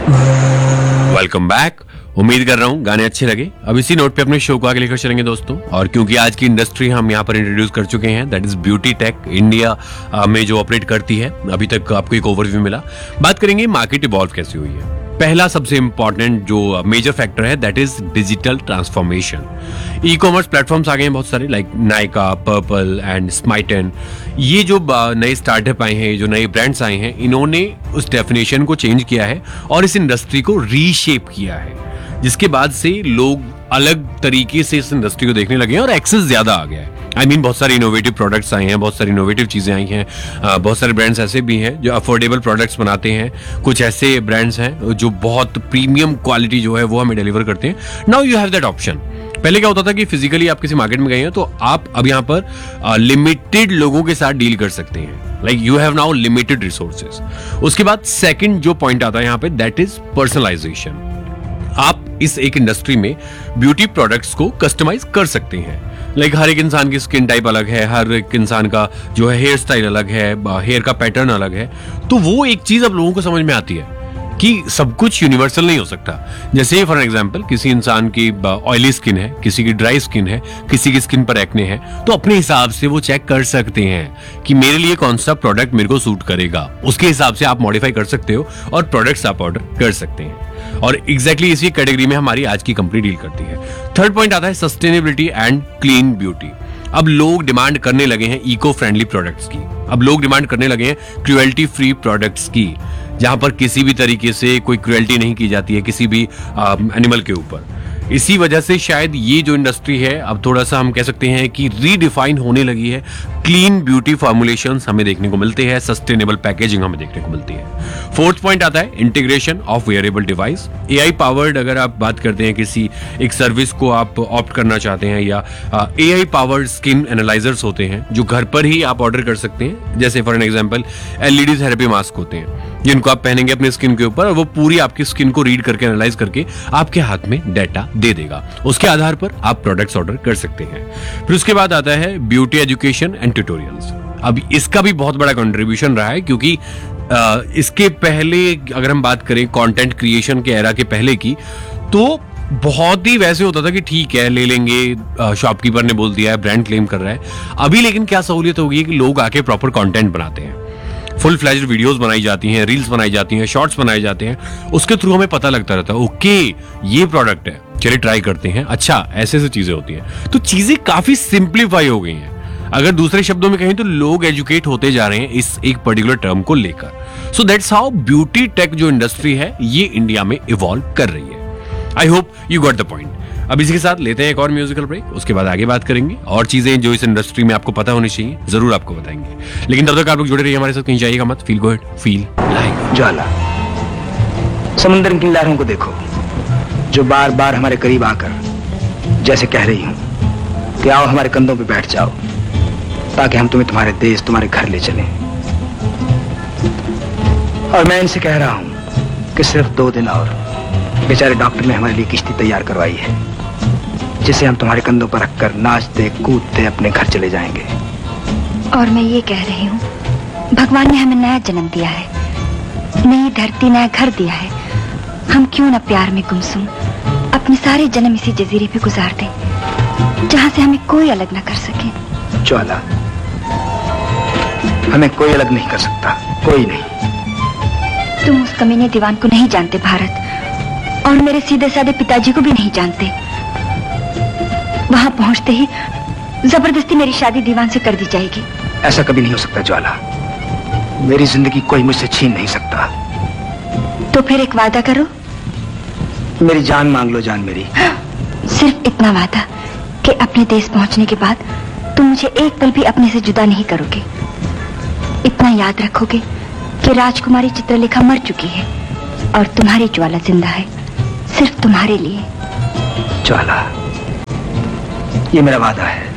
Welcome back. उम्मीद कर रहा हूँ गाने अच्छे लगे। अब इसी नोट पे अपने शो को आगे लेकर चलेंगे दोस्तों। और क्योंकि आज की इंडस्ट्री हम यहाँ पर इंट्रोड्यूस कर चुके हैं, that is beauty take India में जो ऑपरेट करती है। अभी तक आपको एक ओवरव्यू मिला। बात करेंगे मार्केट इवॉल्व कैसे हुई है। पहला सबसे इंपॉर्टेंट जो मेजर फैक्टर है that is digital transformation. E commerce platforms आ गए हैं बहुत सारे, लाइक नायका, पर्पल एंड स्माइटन। ये जो नए स्टार्टअप आए हैं, जो नए ब्रांड्स आए हैं, इन्होंने उस डेफिनेशन को चेंज किया है और इस इंडस्ट्री को रीशेप किया है, जिसके बाद से लोग अलग तरीके से इस इंडस्ट्री को देखने लगे हैं और एक्सेस ज्यादा आ गया है। बहुत सारे इनोवेटिव प्रोडक्ट्स आए हैं, बहुत सारी इनोवेटिव चीजें आई हैं। बहुत सारे ब्रांड्स ऐसे भी हैं जो अफोर्डेबल प्रोडक्ट्स बनाते हैं। कुछ ऐसे ब्रांड्स हैं जो बहुत प्रीमियम क्वालिटी जो है वो हमें डिलीवर करते हैं। Now you have that option. पहले क्या होता था कि फिजिकली आप किसी मार्केट में गए हैं तो आप अब यहाँ पर लिमिटेड लोगों के साथ डील कर सकते हैं, like you have now limited resources. उसके बाद सेकंड जो पॉइंट आता है यहाँ पे दैट इज पर्सनलाइजेशन। आप इस एक इंडस्ट्री में ब्यूटी प्रोडक्ट्स को कस्टमाइज कर सकते हैं। लाइक हर एक इंसान की स्किन टाइप अलग है, हर एक इंसान का जो है हेयर स्टाइल अलग है, हेयर का पैटर्न अलग है। तो वो एक चीज अब लोगों को समझ में आती है कि सब कुछ यूनिवर्सल नहीं हो सकता। जैसे फॉर एग्जांपल किसी इंसान की ऑयली स्किन है, किसी की ड्राई स्किन है, किसी की स्किन पर एक्ने है, तो अपने हिसाब से वो चेक कर सकते हैं कि मेरे लिए कौन सा प्रोडक्ट मेरे को सूट करेगा। उसके हिसाब से आप मॉडिफाई कर सकते हो और प्रोडक्ट्स आप ऑर्डर कर सकते हैं। और एग्जैक्टली इसी कैटेगरी में हमारी आज की कंपनी डील करती है। थर्ड पॉइंट आता है सस्टेनेबिलिटी एंड क्लीन ब्यूटी। अब लोग डिमांड करने लगे हैं इको फ्रेंडली प्रोडक्ट्स की। अब लोग डिमांड करने लगे हैं क्रुएल्टी फ्री प्रोडक्ट्स की, जहां पर किसी भी तरीके से कोई क्रुएल्टी नहीं की जाती है किसी भी एनिमल के ऊपर। इसी वजह से शायद ये जो इंडस्ट्री है अब थोड़ा सा हम कह सकते हैं कि रीडिफाइन होने लगी है। क्लीन ब्यूटी फॉर्मुलेशंस हमें देखने को मिलते हैं, सस्टेनेबल पैकेजिंग हमें देखने को मिलती है। फोर्थ पॉइंट आता है integration of wearable device. AI powered अगर आप बात करते हैं किसी एक सर्विस को आप ऑप्ट करना चाहते हैं, या एआई पावर्ड स्किन एनालाइजर्स होते हैं जो घर पर ही आप ऑर्डर कर सकते हैं। जैसे for an example LED therapy mask होते हैं जिनको आप पहनेंगे अपनी स्किन के ऊपर और वो पूरी आपकी स्किन को रीड करके एनालाइज करके आपके हाथ में डेटा दे देगा। उसके आधार पर आप प्रोडक्ट्स ऑर्डर कर सकते हैं। फिर उसके बाद आता है ब्यूटी एजुकेशन एंड ट्यूटोरियल्स। अब इसका भी बहुत बड़ा कंट्रीब्यूशन रहा है, क्योंकि इसके पहले अगर हम बात करें कंटेंट क्रिएशन के एरा के पहले की, तो बहुत ही वैसे होता था कि ठीक है ले लेंगे, शॉपकीपर ने बोल दिया है, ब्रांड क्लेम कर रहा है। अभी लेकिन क्या सहूलियत हो गई है कि लोग आके प्रॉपर कंटेंट बनाते हैं, फुल फ्लैश्ड वीडियोस बनाई जाती हैं, रील्स बनाई जाती हैं, शॉर्ट्स बनाए जाते हैं। उसके थ्रू हमें पता लगता रहता है ओके ये प्रोडक्ट है, चलिए ट्राई करते हैं। अच्छा ऐसे ऐसे चीजें होती हैं, तो चीजें काफी सिंप्लीफाई हो गई हैं। अगर दूसरे शब्दों में कहें तो लोग एजुकेट होते जा रहे हैं इस एक पर्टिकुलर टर्म को लेकर। So that's how beauty take जो इंडस्ट्री है ये इंडिया में इवॉल्व कर रही है। I hope you got the point. अब इसी के साथ लेते हैं एक और म्यूजिकल ब्रेक, उसके बाद आगे बात करेंगे और चीजें जो इस इंडस्ट्री में आपको पता होनी चाहिए, जरूर आपको बताएंगे। लेकिन तब तक आप लोग जुड़े रहिए हमारे साथ, कहीं जाइएगा मत। Feel good, feel live. ज्वाला, समुद्र की लहरों को देखो जो बार बार हमारे करीब आकर जैसे कह रही हूं कि आओ हमारे कंधों पे बैठ जाओ, ताकि हम तुम्हें तुम्हारे देश, तुम्हारे घर ले चलें। और मैं इनसे कह रहा हूं कि सिर्फ 2 दिन और। बेचारे डॉक्टर ने हमारे लिए किश्ती तैयार करवाई है, जिसे हम तुम्हारे कंधों पर रखकर नाचते कूदते अपने घर चले जाएंगे। और मैं ये कह रही हूँ, भगवान ने हमें नया जन्म दिया है, नई धरती, नया घर दिया है। हम क्यों न प्यार में गुमसुम अपने सारे जन्म इसी जजीरे पे गुजार दें, जहाँ से हमें कोई अलग न कर सके। ज्वाला, हमें कोई अलग नहीं कर सकता, कोई नहीं। तुम उस कमीने दीवान को नहीं जानते भारत, और मेरे सीधे साधे पिताजी को भी नहीं जानते। वहां पहुंचते ही जबरदस्ती मेरी शादी दीवान से कर दी जाएगी। ऐसा कभी नहीं हो सकता ज्वाला, मेरी जिंदगी कोई मुझसे छीन नहीं सकता। तो फिर एक वादा करो। मेरी जान मांग लो, जान मेरी। सिर्फ इतना वादा कि अपने देश पहुंचने के बाद तुम मुझे एक पल भी अपने से जुदा नहीं करोगे। इतना याद रखोगे कि राजकुमारी चित्रलेखा मर चुकी है और तुम्हारी ज्वाला जिंदा है, सिर्फ तुम्हारे लिए। ज्वाला, ये मेरा वादा है।